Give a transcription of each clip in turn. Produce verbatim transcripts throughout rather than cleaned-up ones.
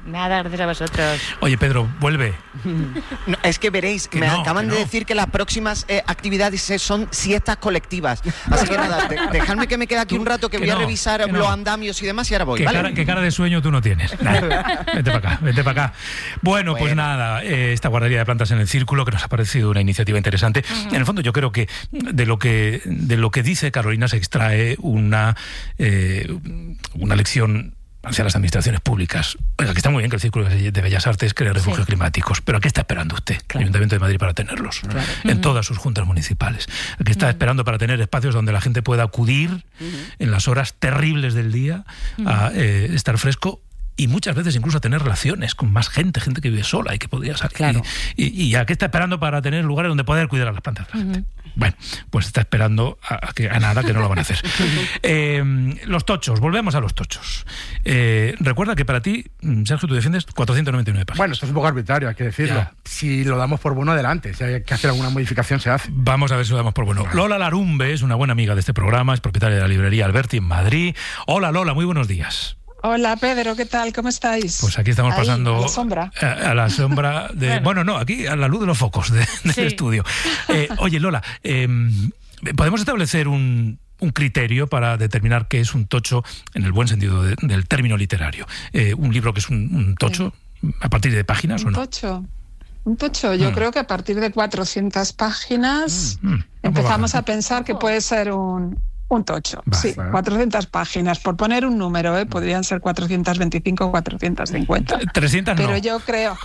Nada, gracias a vosotros. Oye, Pedro, vuelve. No, es que veréis, que me no, acaban que de no. decir que las próximas eh, actividades son siestas colectivas. Así que nada, de, dejadme que me quede aquí un rato que, que voy no, a revisar que los no. andamios y demás y ahora voy, ¿Qué, ¿vale? cara, qué cara de sueño tú no tienes? Nada. Vete para acá, vete para acá. Bueno, pues Bueno. nada, eh, esta guardería de plantas en el círculo, que nos ha parecido una iniciativa interesante. Uh-huh. En el fondo yo creo que de lo que, de lo que dice Carolina se extrae una, eh, una lección hacia las administraciones públicas. Oiga, que está muy bien que el Círculo de Bellas Artes cree refugios sí. climáticos, pero ¿a qué está esperando usted, claro. el Ayuntamiento de Madrid, para tenerlos? Claro. En uh-huh. todas sus juntas municipales. ¿A qué está uh-huh. esperando para tener espacios donde la gente pueda acudir uh-huh. en las horas terribles del día uh-huh. a eh, estar fresco? Y muchas veces incluso a tener relaciones con más gente, gente que vive sola y que podría salir. Claro. Y, y, y a qué está esperando para tener lugares donde poder cuidar a las plantas de la gente. Uh-huh. Bueno, pues está esperando a, a, que, a nada, que no lo van a hacer. eh, los tochos, volvemos a los tochos. Eh, recuerda que para ti, Sergio, tú defiendes cuatrocientas noventa y nueve páginas. Bueno, esto es un poco arbitrario, hay que decirlo. Ya. Si lo damos por bueno, adelante. Si hay que hacer alguna modificación, se hace. Vamos a ver si lo damos por bueno. Vale. Lola Larumbe es una buena amiga de este programa, es propietaria de la librería Alberti en Madrid. Hola, Lola, muy buenos días. Hola, Pedro, ¿qué tal? ¿Cómo estáis? Pues aquí estamos Ahí, pasando... a la sombra. A, a la sombra de... bueno. bueno, no, aquí a la luz de los focos de, del sí. estudio. Eh, oye, Lola, eh, ¿podemos establecer un, un criterio para determinar qué es un tocho en el buen sentido de, del término literario? Eh, ¿Un libro que es un, un tocho sí. a partir de páginas ¿Un o no? Un tocho. Un tocho, yo mm. creo que a partir de cuatrocientas páginas mm. empezamos a pensar que puede ser un... Un tocho, va, sí, va. cuatrocientas páginas, por poner un número, ¿eh? Podrían ser cuatrocientas veinticinco o cuatrocientas cincuenta. trescientas Pero no. yo creo...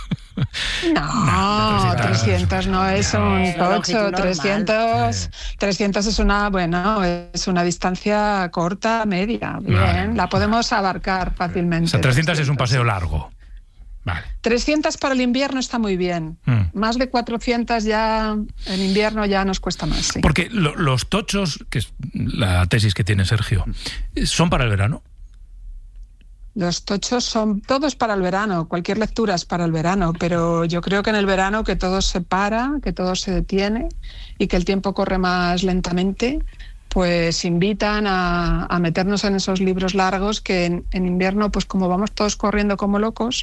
No, no trescientas no es no, un tocho, trescientos, trescientos es una, bueno, es una distancia corta, media, bien, vale. La podemos abarcar fácilmente. O sea, trescientas es un paseo largo. Vale. trescientas para el invierno está muy bien. Mm. Más de cuatrocientas ya en invierno ya nos cuesta más. Sí. Porque lo, los tochos, que es la tesis que tiene Sergio, ¿son para el verano? Los tochos son todos para el verano, cualquier lectura es para el verano, pero yo creo que en el verano que todo se para, que todo se detiene y que el tiempo corre más lentamente, pues invitan a, a meternos en esos libros largos que en, en invierno, pues como vamos todos corriendo como locos,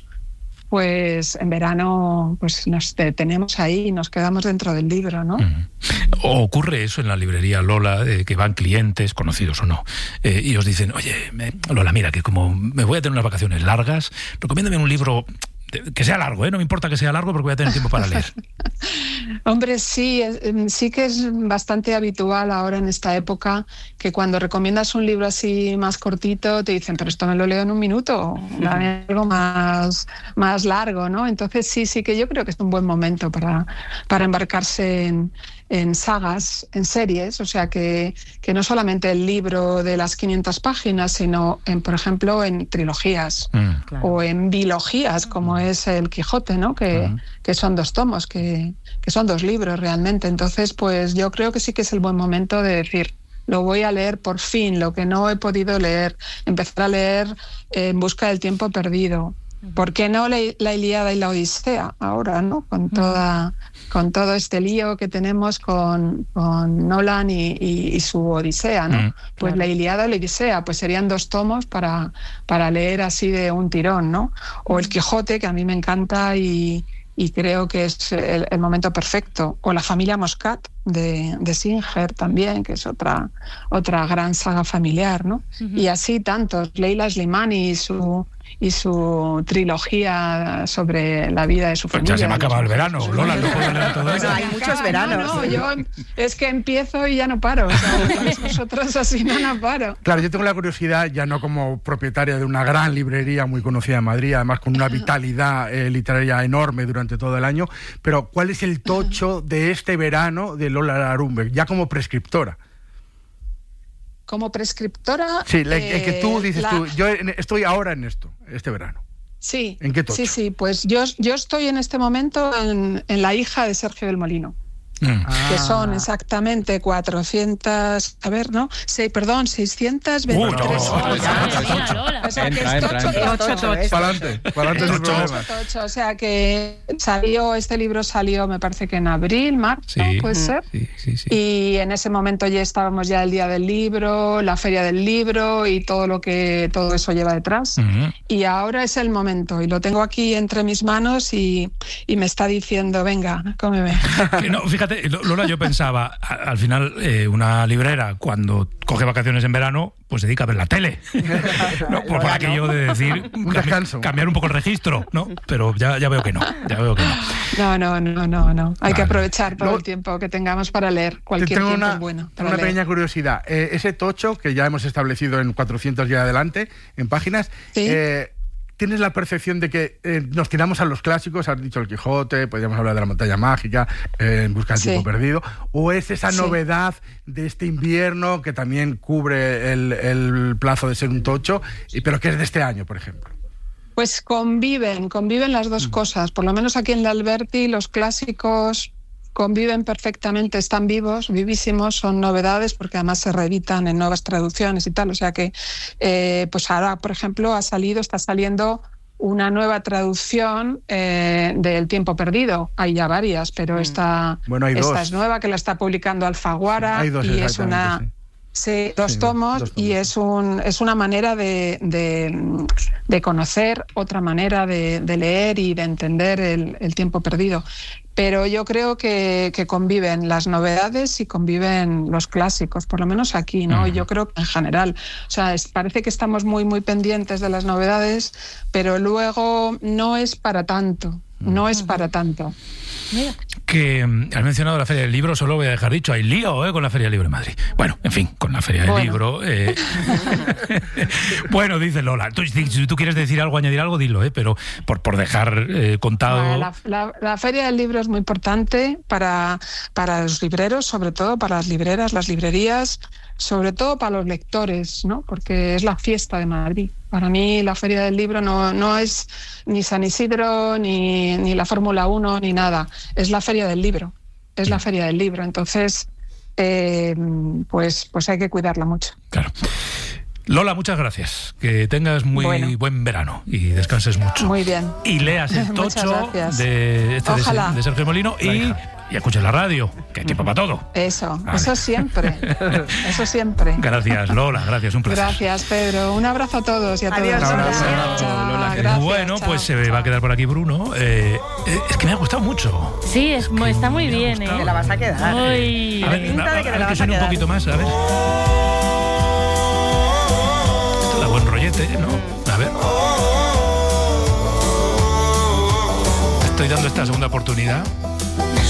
pues en verano pues nos detenemos ahí y nos quedamos dentro del libro, ¿no? Uh-huh. Ocurre eso en la librería Lola, eh, que van clientes, conocidos o no, eh, y os dicen, oye, me, Lola, mira, que como me voy a tener unas vacaciones largas, recomiéndame un libro que sea largo, ¿eh? No me importa que sea largo porque voy a tener tiempo para leer. Hombre, sí, sí que es bastante habitual ahora en esta época que cuando recomiendas un libro así más cortito te dicen, pero esto me lo leo en un minuto, dame algo más, más largo, ¿no? Entonces sí, sí que yo creo que es un buen momento para, para embarcarse en, en sagas, en series, o sea que, que no solamente el libro de las quinientas páginas, sino, en, por ejemplo, en trilogías mm, claro. o en bilogías, como es el Quijote, ¿no? Que, uh-huh. que son dos tomos, que, que son dos libros realmente. Entonces, pues yo creo que sí que es el buen momento de decir, lo voy a leer por fin, lo que no he podido leer, empezar a leer eh, En busca del tiempo perdido. ¿Por qué no la, la Ilíada y la Odisea ahora, ¿no? Con toda, con todo este lío que tenemos con, con Nolan y, y, y su Odisea, ¿no? Mm, pues claro. La Ilíada y la Odisea, pues serían dos tomos para, para leer así de un tirón, ¿no? O el Quijote, que a mí me encanta y, y creo que es el, el momento perfecto. O la familia Moscat de, de Singer también, que es otra, otra gran saga familiar, ¿no? Uh-huh. Y así tantos. Leila Slimani y su... y su trilogía sobre la vida de su familia. Pues ya se me ha acabado el verano, Lola, no puedo leer todo eso. Bueno, hay muchos veranos. No, no, yo es que empiezo y ya no paro. O sea, vosotros así no, no paro. Claro, yo tengo la curiosidad, ya no como propietaria de una gran librería muy conocida en Madrid, además con una vitalidad eh, literaria enorme durante todo el año, pero ¿cuál es el tocho de este verano de Lola Larumbe, ya como prescriptora? Como prescriptora... Sí, el eh, que tú dices la... tú, yo estoy ahora en esto, este verano. Sí. ¿En qué tocho? Sí, sí, pues yo, yo estoy en este momento en, en La hija de Sergio del Molino. Mm. que son exactamente cuatrocientas, a ver, ¿no? Sí, perdón, seiscientas veintitrés. Uy, no, O sea, que Entra, es entra, tocho, entra. tocho, Tocho, tocho. Para adelante, para adelante sin Tocho. problema. Tocho, o sea que salió, este libro salió, me parece que en abril, marzo, Sí. puede ser. Sí, sí, sí. Y en ese momento ya estábamos ya el día del libro, la feria del libro y todo lo que todo eso lleva detrás. Ujú. Y ahora es el momento y lo tengo aquí entre mis manos y, y me está diciendo, venga, cómeme. Que no, fíjate, Lola, yo pensaba, a- al final, eh, una librera, cuando coge vacaciones en verano, pues se dedica a ver la tele. ¿No? Por, por aquello de decir, Un cambi- descanso. cambiar un poco el registro, ¿no? Pero ya, ya veo que no, ya veo que no. No, no, no, no, no. Hay que Vale. aprovechar todo Luego- el tiempo que tengamos para leer. Cualquier Tengo tiempo una, es bueno tengo para una leer. pequeña curiosidad. Eh, ese tocho que ya hemos establecido en cuatrocientos y adelante, en páginas, Sí. eh, ¿tienes la percepción de que eh, nos tiramos a los clásicos? Has dicho El Quijote, podríamos hablar de La montaña mágica, eh, En busca del Sí. tiempo perdido. ¿O es esa Sí. novedad de este invierno que también cubre el, el plazo de ser un tocho, y, pero que es de este año, por ejemplo? Pues conviven, conviven las Mm. dos cosas. Por lo menos aquí en la Alberti los clásicos conviven perfectamente, están vivos, vivísimos, son novedades porque además se reeditan en nuevas traducciones y tal. O sea que, eh, pues ahora, por ejemplo, ha salido, está saliendo una nueva traducción eh, del Tiempo Perdido. Hay ya varias, pero esta, Bueno, hay esta dos. es nueva, que la está publicando Alfaguara Hay dos y es exactamente, una... sí. Sí, dos Sí, tomos dos y tomos. es un es una manera de, de, de conocer, otra manera de, de leer y de entender el, el tiempo perdido. Pero yo creo que, que conviven las novedades y conviven los clásicos, por lo menos aquí, ¿no? Ujú. Yo creo que en general. O sea, es, parece que estamos muy, muy pendientes de las novedades, pero luego no es para tanto, no es para tanto. Que mm, has mencionado la Feria del Libro, solo voy a dejar dicho, hay lío, ¿eh? Con la Feria del Libro de Madrid. Bueno, en fin, con la Feria del Bueno. Libro. eh. Bueno, dice Lola. Tú, si, si tú quieres decir algo, añadir algo, dilo, ¿eh? Pero por, por dejar eh, contado. Bueno, la, la- la Feria del Libro es muy importante para, para los libreros, sobre todo para las libreras, las librerías, sobre todo para los lectores, ¿no? Porque es la fiesta de Madrid. Para mí la Feria del Libro no, no es ni San Isidro, ni, ni la Fórmula uno, ni nada. Es la Feria del Libro. Es la Feria del Libro. Entonces, eh, pues, pues hay que cuidarla mucho. Claro. Lola, muchas gracias. Que tengas muy Bueno. buen verano y descanses mucho. Muy bien. Y leas el Muchas tocho gracias. de, este de, Ojalá. de Sergio Molino y, y escuches la radio, que hay tiempo para todo. Eso, Vale. eso siempre. Eso siempre. Gracias, Lola. Gracias, un placer. Gracias, Pedro. Un abrazo a todos y a Adiós, todas. Lola. Gracias. Chao, Lola, que- Gracias, Bueno, chao, pues se va chao. a quedar por aquí Bruno. Eh, eh, es que me ha gustado mucho. Sí, es, mu- está muy me ha bien, gustado. ¿eh? Te la vas a quedar. Uy. A ver, Tiene pinta a- de que a te ver, la que vas a suene un quedar. poquito más, a ver. Esto da buen rollete, ¿no? A ver. Estoy dando esta segunda oportunidad.